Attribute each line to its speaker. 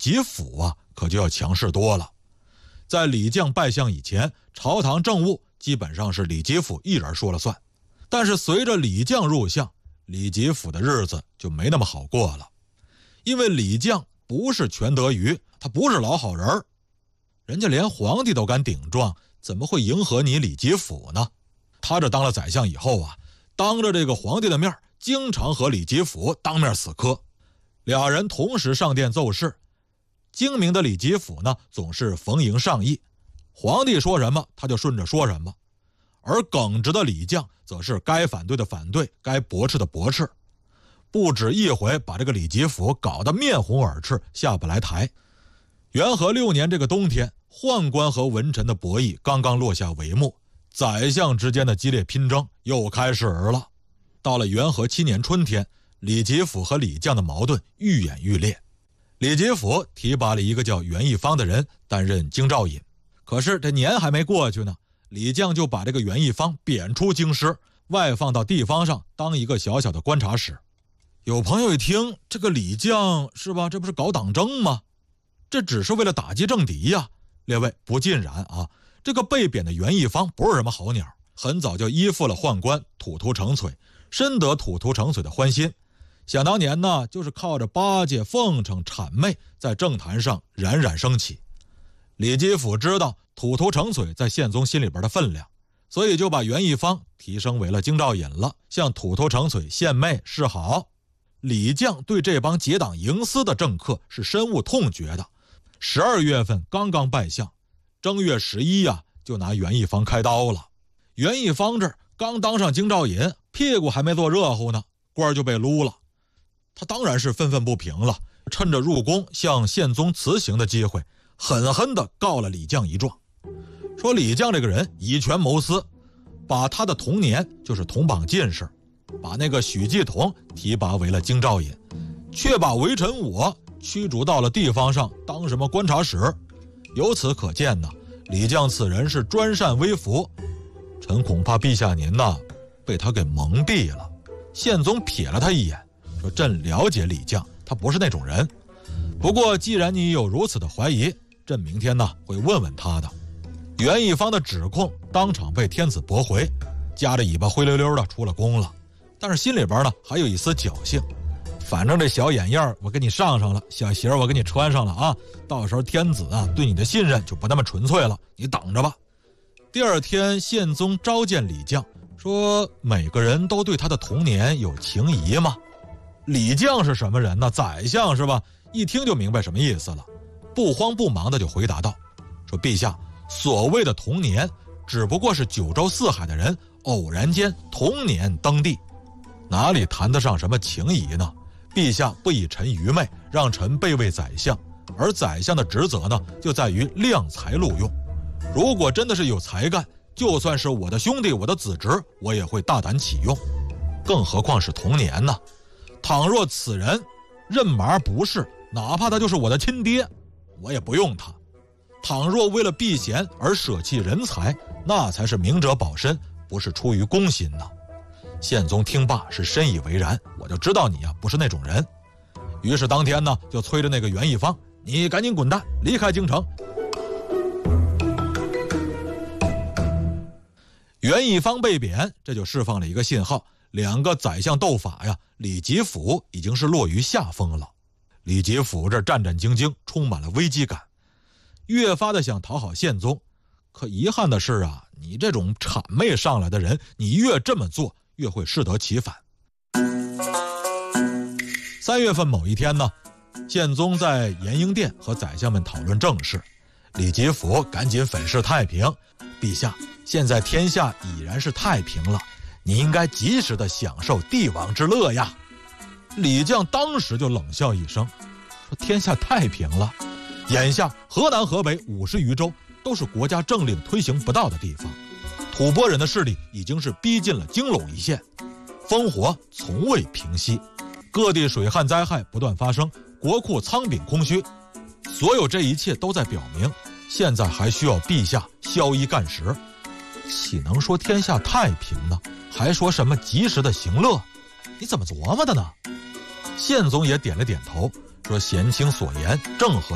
Speaker 1: 吉甫啊，可就要强势多了。在李绛拜相以前，朝堂政务基本上是李吉甫一人说了算。但是随着李绛入相，李吉甫的日子就没那么好过了。因为李绛不是全德瑜，他不是老好人，人家连皇帝都敢顶撞，怎么会迎合你李吉甫呢？他这当了宰相以后啊，当着这个皇帝的面，经常和李吉甫当面死磕。俩人同时上殿奏事，精明的李吉甫呢，总是逢迎上意，皇帝说什么他就顺着说什么，而耿直的李绛则是该反对的反对，该驳斥的驳斥，不止一回把这个李吉甫搞得面红耳赤，下不来台。元和6年这个冬天，宦官和文臣的博弈刚刚落下帷幕，宰相之间的激烈拼争又开始了。到了元和7年春天，李吉甫和李绛的矛盾愈演愈烈。李吉甫提拔了一个叫袁一方的人担任京兆尹，可是这年还没过去呢，李绛就把这个袁一方贬出京师，外放到地方上当一个小小的观察使。有朋友一听，这个李绛是吧，这不是搞党争吗？这只是为了打击政敌呀。列位不尽然啊，这个被贬的袁一方不是什么好鸟，很早就依附了宦官土图成璀，深得土图成璀的欢心。想当年呢，就是靠着巴结奉承谄媚，在政坛上冉冉升起。李吉甫知道土图成璀在宪宗心里边的分量，所以就把袁一方提升为了京兆尹了，向土图成璀献媚示好。李绛对这帮结党营私的政客是深恶痛绝的。12月份刚刚拜相，正月11啊，就拿袁一方开刀了。袁一方这刚当上京兆尹，屁股还没坐热乎呢，官就被撸了。他当然是愤愤不平了，趁着入宫向宪宗辞行的机会，狠狠地告了李绛一状，说李绛这个人以权谋私，把他的同年就是同榜进士，把那个许继同提拔为了京兆尹，却把微臣我驱逐到了地方上当什么观察使。由此可见呢，李绛此人是专擅微服。臣恐怕陛下您呢，被他给蒙蔽了。宪宗瞥了他一眼，说朕了解李绛，他不是那种人。不过既然你有如此的怀疑，朕明天呢会问问他的。袁一方的指控当场被天子驳回，夹着尾巴灰溜溜的出了宫了。但是心里边呢还有一丝侥幸，反正这小眼印我给你上了，小鞋我给你穿上了啊，到时候天子啊对你的信任就不那么纯粹了，你等着吧。第二天，宪宗召见李绛，说每个人都对他的童年有情谊吗？李绛是什么人呢？宰相是吧？一听就明白什么意思了，不慌不忙的就回答道，说陛下，所谓的童年只不过是九州四海的人偶然间同年登第，哪里谈得上什么情谊呢？陛下不以臣愚昧，让臣备位宰相，而宰相的职责呢，就在于量才录用。如果真的是有才干，就算是我的兄弟，我的子侄，我也会大胆启用，更何况是童年呢？倘若此人任麻不是，哪怕他就是我的亲爹，我也不用他。倘若为了避嫌而舍弃人才，那才是明哲保身，不是出于公心呢。宪宗听罢是深以为然，我就知道你啊不是那种人。于是当天呢，就催着那个袁一方，你赶紧滚蛋，离开京城。袁一方被贬，这就释放了一个信号，两个宰相斗法呀，李吉甫已经是落于下风了。李吉甫这战战兢兢，充满了危机感，越发的想讨好宪宗。可遗憾的是啊，你这种谄媚上来的人，你越这么做，越会适得其反。3月份某一天呢，宪宗在延英殿和宰相们讨论政事，李吉甫赶紧粉饰太平，陛下，现在天下已然是太平了，你应该及时的享受帝王之乐呀。李绛当时就冷笑一声，说天下太平了，眼下河南河北50余州都是国家政令推行不到的地方，吐蕃人的势力已经是逼近了京陇一线，烽火从未平息，各地水旱灾害不断发生，国库仓廪空虚，所有这一切都在表明，现在还需要陛下宵衣干食，岂能说天下太平呢？还说什么及时的行乐？你怎么琢磨的呢？宪宗也点了点头，说贤卿所言正合